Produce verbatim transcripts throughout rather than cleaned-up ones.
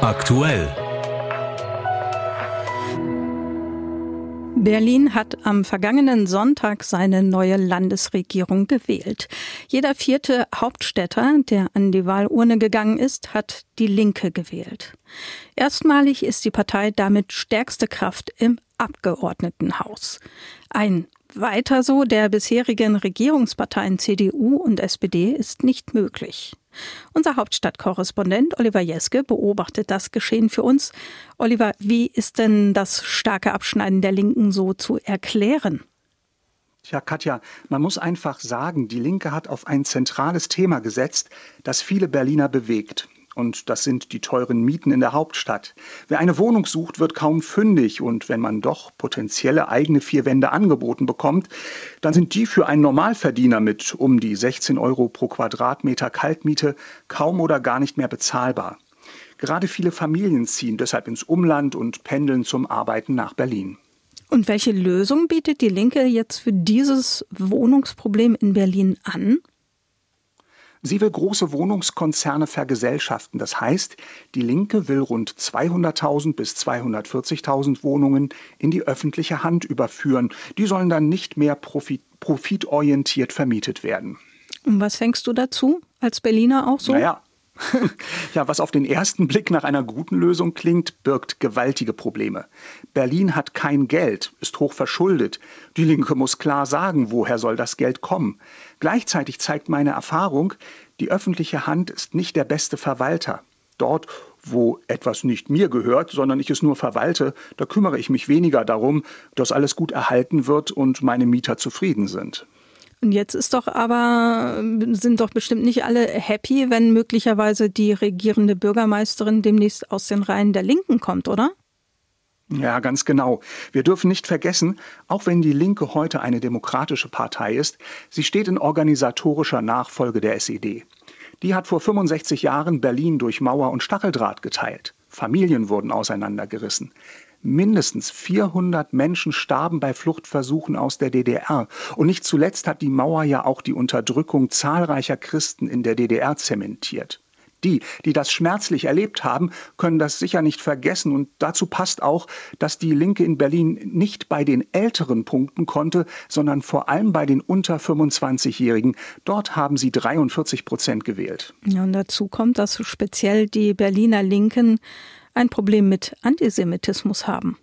Aktuell. Berlin hat am vergangenen Sonntag seine neue Landesregierung gewählt. Jeder vierte Hauptstädter, der an die Wahlurne gegangen ist, hat die Linke gewählt. Erstmalig ist die Partei damit stärkste Kraft im Abgeordnetenhaus. Ein Weiter so der bisherigen Regierungsparteien C D U und S P D ist nicht möglich. Unser Hauptstadtkorrespondent Oliver Jeske beobachtet das Geschehen für uns. Oliver, wie ist denn das starke Abschneiden der Linken so zu erklären? Tja, Katja, man muss einfach sagen, die Linke hat auf ein zentrales Thema gesetzt, das viele Berliner bewegt. Und das sind die teuren Mieten in der Hauptstadt. Wer eine Wohnung sucht, wird kaum fündig. Und wenn man doch potenzielle eigene vier Wände angeboten bekommt, dann sind die für einen Normalverdiener mit um die sechzehn Euro pro Quadratmeter Kaltmiete kaum oder gar nicht mehr bezahlbar. Gerade viele Familien ziehen deshalb ins Umland und pendeln zum Arbeiten nach Berlin. Und welche Lösung bietet die Linke jetzt für dieses Wohnungsproblem in Berlin an? Sie will große Wohnungskonzerne vergesellschaften. Das heißt, die Linke will rund zweihunderttausend bis zweihundertvierzigtausend Wohnungen in die öffentliche Hand überführen. Die sollen dann nicht mehr profit- profitorientiert vermietet werden. Und was denkst du dazu, als Berliner auch so? Naja. Ja, was auf den ersten Blick nach einer guten Lösung klingt, birgt gewaltige Probleme. Berlin hat kein Geld, ist hoch verschuldet. Die Linke muss klar sagen, woher soll das Geld kommen. Gleichzeitig zeigt meine Erfahrung, die öffentliche Hand ist nicht der beste Verwalter. Dort, wo etwas nicht mir gehört, sondern ich es nur verwalte, da kümmere ich mich weniger darum, dass alles gut erhalten wird und meine Mieter zufrieden sind. Und jetzt ist doch aber, sind doch bestimmt nicht alle happy, wenn möglicherweise die regierende Bürgermeisterin demnächst aus den Reihen der Linken kommt, oder? Ja, ganz genau. Wir dürfen nicht vergessen, auch wenn die Linke heute eine demokratische Partei ist, sie steht in organisatorischer Nachfolge der S E D. Die hat vor fünfundsechzig Jahren Berlin durch Mauer und Stacheldraht geteilt. Familien wurden auseinandergerissen. Mindestens vierhundert Menschen starben bei Fluchtversuchen aus der D D R. Und nicht zuletzt hat die Mauer ja auch die Unterdrückung zahlreicher Christen in der D D R zementiert. Die, die das schmerzlich erlebt haben, können das sicher nicht vergessen. Und dazu passt auch, dass die Linke in Berlin nicht bei den Älteren punkten konnte, sondern vor allem bei den unter fünfundzwanzigjährigen. Dort haben sie dreiundvierzig Prozent gewählt. Ja, und dazu kommt, dass speziell die Berliner Linken ein Problem mit Antisemitismus haben.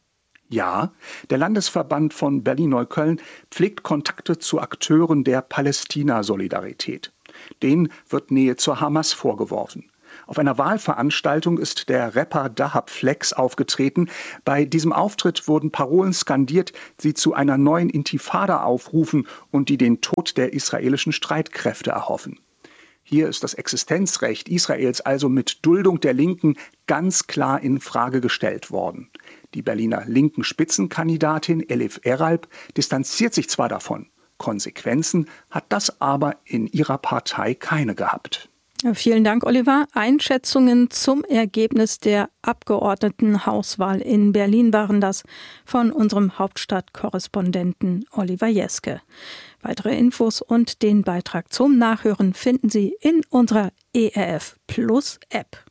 Ja, der Landesverband von Berlin-Neukölln pflegt Kontakte zu Akteuren der Palästina-Solidarität. Denen wird Nähe zur Hamas vorgeworfen. Auf einer Wahlveranstaltung ist der Rapper Dahab Flex aufgetreten. Bei diesem Auftritt wurden Parolen skandiert, die zu einer neuen Intifada aufrufen und die den Tod der israelischen Streitkräfte erhoffen. Hier ist das Existenzrecht Israels also mit Duldung der Linken ganz klar in Frage gestellt worden. Die Berliner linken Spitzenkandidatin Elif Eralp distanziert sich zwar davon, Konsequenzen hat das aber in ihrer Partei keine gehabt. Ja, vielen Dank, Oliver. Einschätzungen zum Ergebnis der Abgeordnetenhauswahl in Berlin waren das von unserem Hauptstadtkorrespondenten Oliver Jeske. Weitere Infos und den Beitrag zum Nachhören finden Sie in unserer E R F Plus App.